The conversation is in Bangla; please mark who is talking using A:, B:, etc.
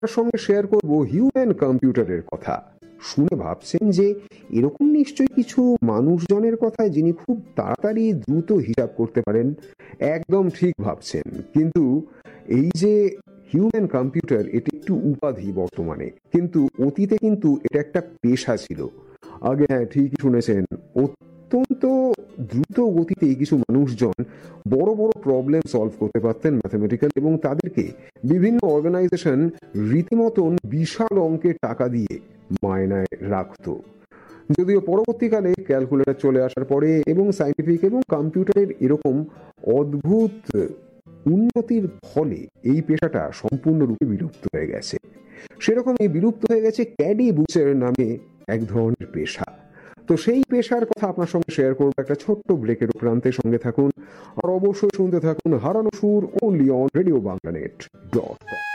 A: আপনার সঙ্গে শেয়ার করব হিউম্যান কম্পিউটারের কথা। শুনে ভাবছেন যে এরকম নিশ্চয়ই কিছু মানুষজনের কথা যিনি খুব তাড়াতাড়ি দ্রুত হিসাব করতে পারেন। একদম ঠিক ভাবছেন, কিন্তু এই যে হিউম্যান কম্পিউটার, এটি একটু উপাধি বর্তমানে, কিন্তু অতীতে কিন্তু এটা একটা পেশা ছিল। আগে হ্যাঁ, ঠিকই শুনেছেন, অত্যন্ত দ্রুত গতিতে কিছু মানুষজন বড় বড় প্রবলেম সলভ করতে পারতেন ম্যাথমেটিক্যাল, এবং তাদেরকে বিভিন্ন অর্গানাইজেশন রীতিমতন বিশাল অঙ্কের টাকা দিয়ে মায়নায় রাখতো। যদিও পরবর্তীকালে ক্যালকুলেটর চলে আসার পরে এবং সাইন্টিফিক এবং কম্পিউটারের এরকম অদ্ভুত উন্নতির ফলে এই পেশাটা সম্পূর্ণরূপে বিলুপ্ত হয়ে গেছে। সেরকম এই বিলুপ্ত হয়ে গেছে ক্যাডি বুচের নামে এক ধরনের পেশা। তো সেই পেশার কথা আপনার সঙ্গে শেয়ার করবো একটা ছোট্ট ব্রেকের প্রান্তে। সঙ্গে থাকুন আর অবশ্যই শুনতে থাকুন হারানো সুর, only on radio Bangla net dot.